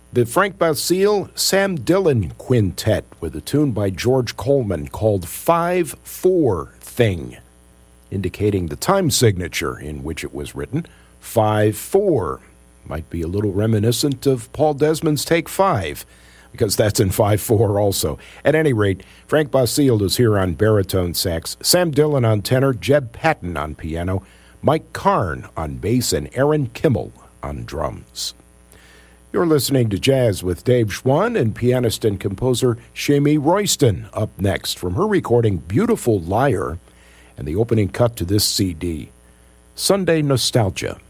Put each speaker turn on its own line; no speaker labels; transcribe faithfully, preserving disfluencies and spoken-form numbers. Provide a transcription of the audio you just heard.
The Frank Basile Sam Dillon Quintet with a tune by George Coleman called five four Thing, indicating the time signature in which it was written, five four. Might be a little reminiscent of Paul Desmond's Take Five, because that's in five four also. At any rate, Frank Basile is here on baritone sax, Sam Dillon on tenor, Jeb Patton on piano, Mike Karn on bass, and Aaron Kimmel on drums. You're listening to Jazz with Dave Schwann and pianist and composer Shamie Royston up next from her recording Beautiful Liar and the opening cut to this C D, Sunday Nostalgia.